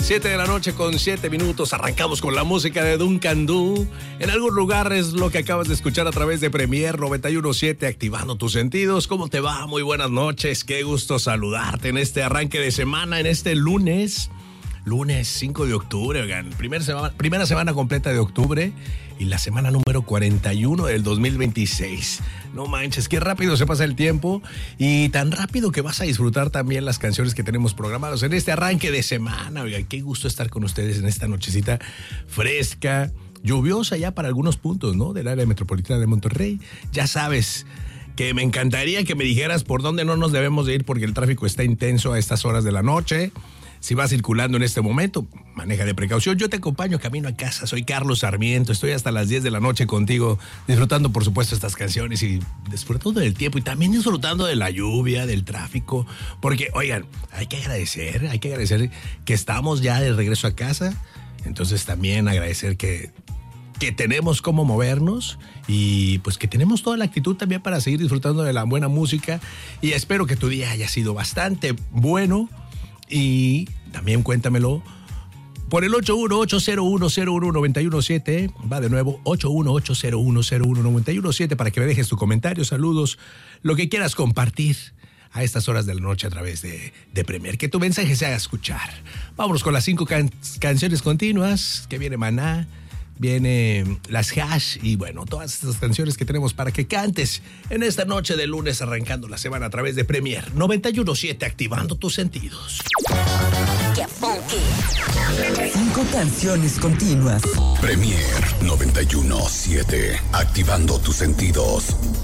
7 de la noche con 7 minutos. Arrancamos con la música de Duncan Du. En algún lugar es lo que acabas de escuchar a través de Premier 91.7, activando tus sentidos. ¿Cómo te va? Muy buenas noches. Qué gusto saludarte en este arranque de semana, en este lunes 5 de octubre, oigan. Primera semana completa de octubre y la semana número 41 del 2026. No manches, qué rápido se pasa el tiempo y tan rápido que vas a disfrutar también las canciones que tenemos programados en este arranque de semana. Oigan, qué gusto estar con ustedes en esta nochecita fresca, lluviosa ya para algunos puntos, ¿no? Del área metropolitana de Monterrey. Ya sabes que me encantaría que me dijeras por dónde no nos debemos de ir porque el tráfico está intenso a estas horas de la noche. Si vas circulando en este momento, maneja de precaución. Yo te acompaño camino a casa. Soy Carlos Sarmiento. Estoy hasta las 10 de la noche contigo, disfrutando, por supuesto, estas canciones y disfrutando del tiempo y también disfrutando de la lluvia, del tráfico. Porque, oigan, hay que agradecer que estamos ya de regreso a casa. Entonces, también agradecer que tenemos cómo movernos y pues que tenemos toda la actitud también para seguir disfrutando de la buena música. Y espero que tu día haya sido bastante bueno. Y también cuéntamelo por el 81801019117. Va de nuevo, 81801019117 para que me dejes tu comentario, saludos, lo que quieras compartir a estas horas de la noche a través de Premier. Que tu mensaje se haga escuchar. Vámonos con las 5 canciones continuas, que viene Maná, viene las Hash y bueno, todas estas canciones que tenemos para que cantes en esta noche de lunes arrancando la semana a través de Premier 91.7, activando tus sentidos. ¡Qué funky! 5 canciones continuas. Premier 91.7, activando tus sentidos.